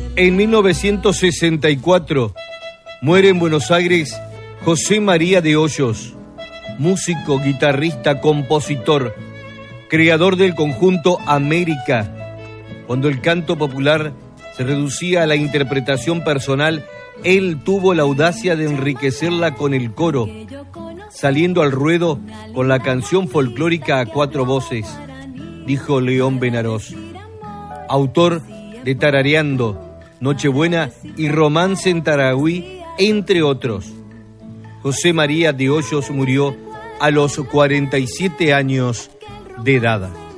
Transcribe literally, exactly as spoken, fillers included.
En mil novecientos sesenta y cuatro muere en Buenos Aires José María de Hoyos, músico, guitarrista, compositor, creador del conjunto América. Cuando el canto popular se reducía a la interpretación personal, él tuvo la audacia de enriquecerla con el coro, saliendo al ruedo con la canción folclórica a cuatro voces, dijo León Benarós. Autor de Tarareando, Nochebuena y Romance en Tarahui, entre otros. José María de Hoyos murió a los cuarenta y siete años de edad.